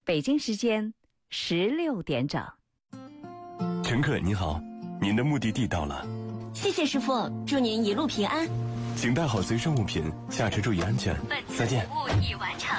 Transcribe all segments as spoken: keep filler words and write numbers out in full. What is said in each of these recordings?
北京时间十六点整。 乘客您好，您的目的地到了。 谢谢师傅，祝您一路平安。 请带好随身物品，下车注意安全。再见。 本次服务已完成。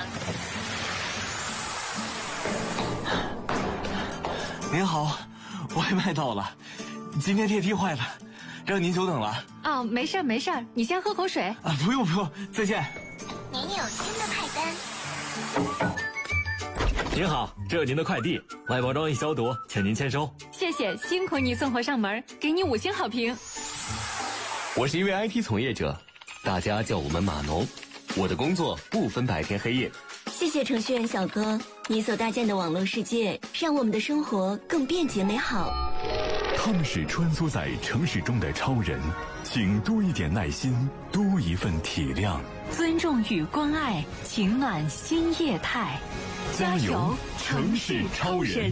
您好，外卖到了，今天电梯坏了，让您久等了。 哦，没事儿没事儿，你先喝口水。 啊，不用不用，再见。 您有新的派单。 您好，这是您的快递，外包装易消毒，请您签收。 谢谢，辛苦你送货上门，给你五星好评。 我是一位 I T 从业者，大家叫我们码农。我的工作不分白天黑夜。 谢谢程序员小哥，你所搭建的网络世界让我们的生活更便捷美好。 他们是穿梭在城市中的超人，请多一点耐心，多一份体谅。 尊重与关爱，情暖新业态。加油，城市超人！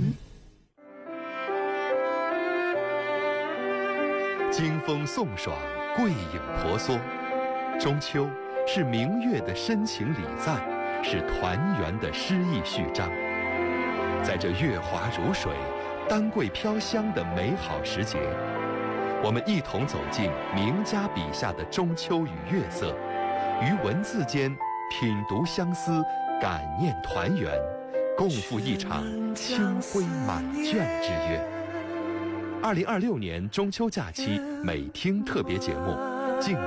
经风送爽，桂影婆娑。中秋是明月的深情礼赞，是团圆的诗意序章。在这月华如水、丹桂飘香的美好时节，我们一同走进名家笔下的中秋与月色，于文字间品读相思，感念团圆，共赴一场清辉满卷之约。二零二六年中秋假期美听特别节目，敬